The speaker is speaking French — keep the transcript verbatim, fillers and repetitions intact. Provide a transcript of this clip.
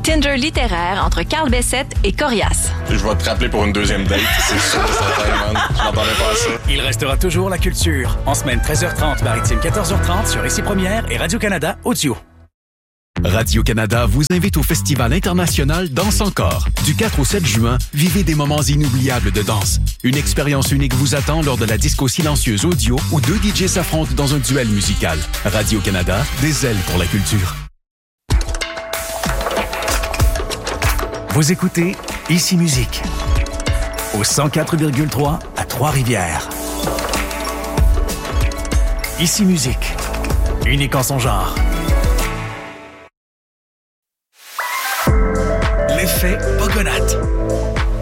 Tinder littéraire entre Carl Bessette et Corias. Je vais te rappeler pour une deuxième date, c'est sûr, certain, man. Je m'attendais pas à ça. Il restera toujours la culture. En semaine treize heures trente, maritime quatorze heures trente sur Ici Première et Radio-Canada Audio. Radio-Canada vous invite au Festival international Danse Encore. Du quatre au sept juin, vivez des moments inoubliables de danse. Une expérience unique vous attend lors de la disco silencieuse audio où deux D Js s'affrontent dans un duel musical. Radio-Canada, des ailes pour la culture. Vous écoutez Ici Musique au cent quatre virgule trois à Trois-Rivières. Ici Musique, unique en son genre.